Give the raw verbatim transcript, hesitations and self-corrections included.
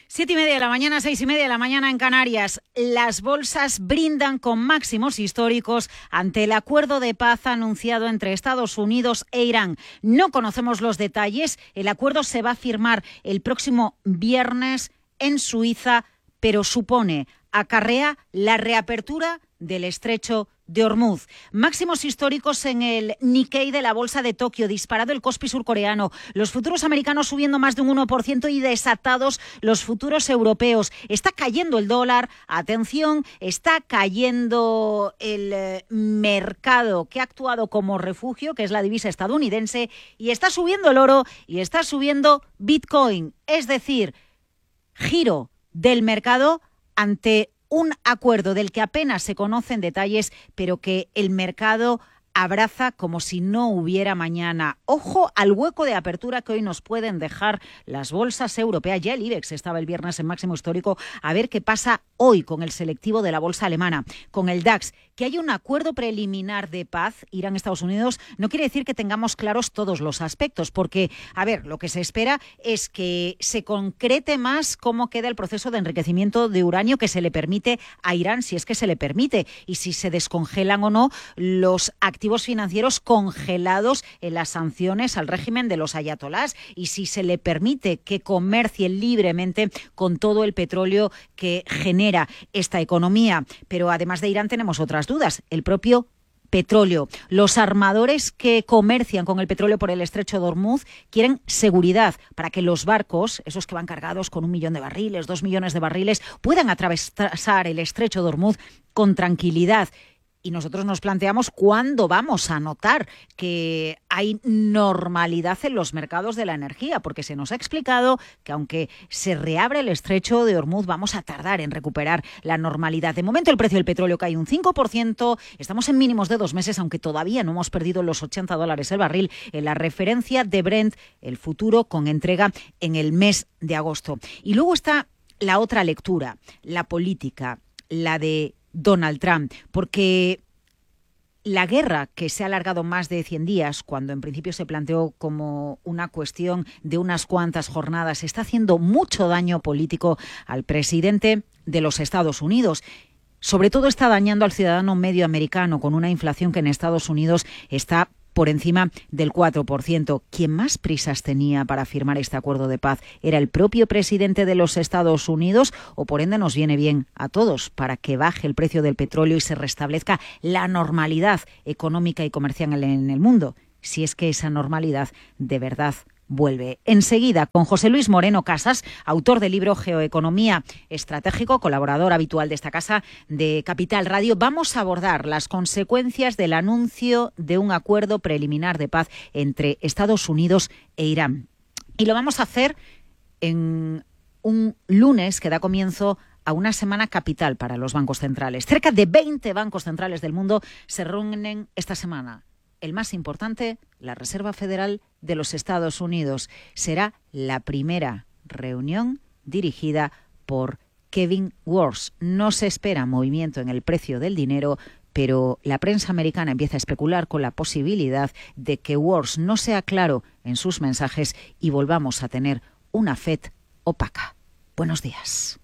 Siete y media de la mañana, seis y media de la mañana en Canarias. Las bolsas brindan con máximos históricos ante el acuerdo de paz anunciado entre Estados Unidos e Irán. No conocemos los detalles. El acuerdo se va a firmar el próximo viernes en Suiza, pero supone, acarrea la reapertura del estrecho de Hormuz. Máximos históricos en el Nikkei de la bolsa de Tokio, disparado el Kospi surcoreano, los futuros americanos subiendo más de un uno por ciento y desatados los futuros europeos. Está cayendo el dólar, atención, está cayendo el eh, mercado que ha actuado como refugio, que es la divisa estadounidense, y está subiendo el oro y está subiendo Bitcoin, es decir, giro del mercado ante un acuerdo del que apenas se conocen detalles, pero que el mercado abraza como si no hubiera mañana. Ojo al hueco de apertura que hoy nos pueden dejar las bolsas europeas. Ya el IBEX estaba el viernes en máximo histórico. A ver qué pasa hoy con el selectivo de la bolsa alemana, con el DAX. Que haya un acuerdo preliminar de paz Irán-Estados Unidos no quiere decir que tengamos claros todos los aspectos, porque, a ver, lo que se espera es que se concrete más cómo queda el proceso de enriquecimiento de uranio que se le permite a Irán, si es que se le permite, y si se descongelan o no los activos financieros congelados en las sanciones al régimen de los ayatolás, y si se le permite que comercien libremente con todo el petróleo que genera esta economía. Pero además de Irán tenemos otras dudas. El propio petróleo. Los armadores que comercian con el petróleo por el estrecho de Hormuz quieren seguridad para que los barcos, esos que van cargados con un millón de barriles, dos millones de barriles, puedan atravesar el estrecho de Hormuz con tranquilidad. Y nosotros nos planteamos cuándo vamos a notar que hay normalidad en los mercados de la energía, porque se nos ha explicado que aunque se reabre el estrecho de Hormuz, vamos a tardar en recuperar la normalidad. De momento el precio del petróleo cae un cinco por ciento, estamos en mínimos de dos meses, aunque todavía no hemos perdido los ochenta dólares el barril en la referencia de Brent, el futuro con entrega en el mes de agosto. Y luego está la otra lectura, la política, la de Donald Trump, porque la guerra que se ha alargado más de cien días, cuando en principio se planteó como una cuestión de unas cuantas jornadas, está haciendo mucho daño político al presidente de los Estados Unidos. Sobre todo está dañando al ciudadano medio americano con una inflación que en Estados Unidos está por encima del cuatro por ciento. Quien más prisas tenía para firmar este acuerdo de paz era el propio presidente de los Estados Unidos, o por ende nos viene bien a todos para que baje el precio del petróleo y se restablezca la normalidad económica y comercial en el mundo, si es que esa normalidad de verdad vuelve. Enseguida con José Luis Moreno Casas, autor del libro Geoeconomía Estratégico, colaborador habitual de esta casa de Capital Radio, vamos a abordar las consecuencias del anuncio de un acuerdo preliminar de paz entre Estados Unidos e Irán. Y lo vamos a hacer en un lunes que da comienzo a una semana capital para los bancos centrales. Cerca de veinte bancos centrales del mundo se reúnen esta semana. El más importante, la Reserva Federal de los Estados Unidos. Será la primera reunión dirigida por Kevin Warsh. No se espera movimiento en el precio del dinero, pero la prensa americana empieza a especular con la posibilidad de que Warsh no sea claro en sus mensajes y volvamos a tener una Fed opaca. Buenos días.